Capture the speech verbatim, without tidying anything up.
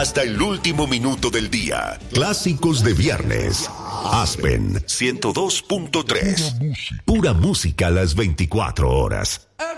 hasta el último minuto del día. Clásicos de viernes. Aspen ciento dos punto tres. Pura música a las veinticuatro horas.